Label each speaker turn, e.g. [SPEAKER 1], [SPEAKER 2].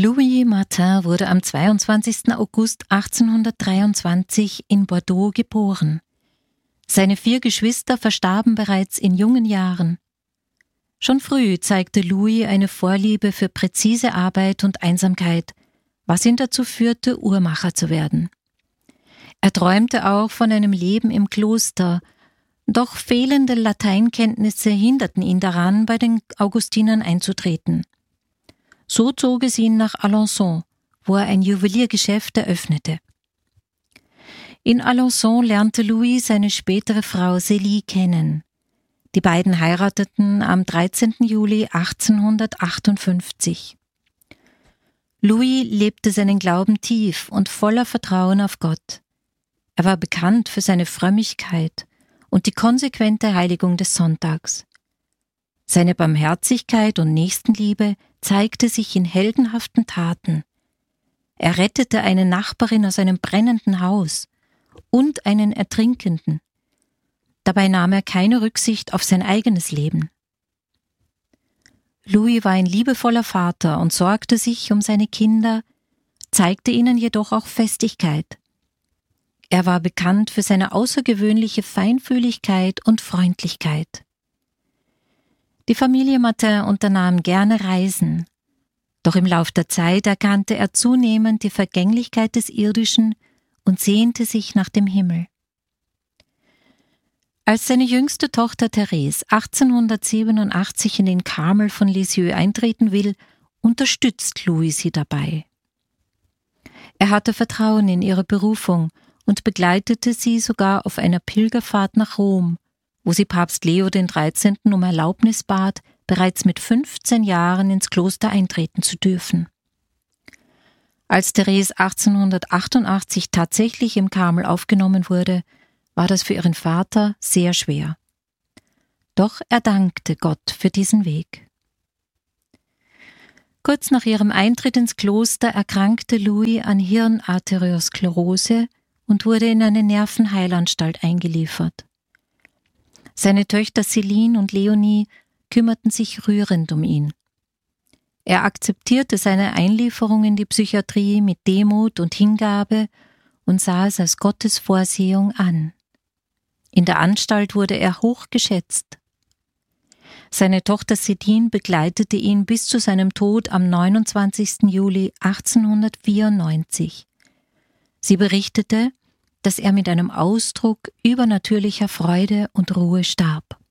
[SPEAKER 1] Louis Martin wurde am 22. August 1823 in Bordeaux geboren. Seine 4 Geschwister verstarben bereits in jungen Jahren. Schon früh zeigte Louis eine Vorliebe für präzise Arbeit und Einsamkeit, was ihn dazu führte, Uhrmacher zu werden. Er träumte auch von einem Leben im Kloster, doch fehlende Lateinkenntnisse hinderten ihn daran, bei den Augustinern einzutreten. So zog es ihn nach Alençon, wo er ein Juweliergeschäft eröffnete. In Alençon lernte Louis seine spätere Frau Célie kennen. Die beiden heirateten am 13. Juli 1858. Louis lebte seinen Glauben tief und voller Vertrauen auf Gott. Er war bekannt für seine Frömmigkeit und die konsequente Heiligung des Sonntags. Seine Barmherzigkeit und Nächstenliebe zeigte sich in heldenhaften Taten. Er rettete eine Nachbarin aus einem brennenden Haus und einen Ertrinkenden. Dabei nahm er keine Rücksicht auf sein eigenes Leben. Louis war ein liebevoller Vater und sorgte sich um seine Kinder, zeigte ihnen jedoch auch Festigkeit. Er war bekannt für seine außergewöhnliche Feinfühligkeit und Freundlichkeit. Die Familie Martin unternahm gerne Reisen, doch im Lauf der Zeit erkannte er zunehmend die Vergänglichkeit des Irdischen und sehnte sich nach dem Himmel. Als seine jüngste Tochter Therese 1887 in den Karmel von Lisieux eintreten will, unterstützt Louis sie dabei. Er hatte Vertrauen in ihre Berufung und begleitete sie sogar auf einer Pilgerfahrt nach Rom, wo sie Papst Leo XIII. Um Erlaubnis bat, bereits mit 15 Jahren ins Kloster eintreten zu dürfen. Als Therese 1888 tatsächlich im Karmel aufgenommen wurde, war das für ihren Vater sehr schwer. Doch er dankte Gott für diesen Weg. Kurz nach ihrem Eintritt ins Kloster erkrankte Louis an Hirnarteriosklerose und wurde in eine Nervenheilanstalt eingeliefert. Seine Töchter Céline und Leonie kümmerten sich rührend um ihn. Er akzeptierte seine Einlieferung in die Psychiatrie mit Demut und Hingabe und sah es als Gottes Vorsehung an. In der Anstalt wurde er hoch geschätzt. Seine Tochter Céline begleitete ihn bis zu seinem Tod am 29. Juli 1894. Sie berichtete, dass er mit einem Ausdruck übernatürlicher Freude und Ruhe starb.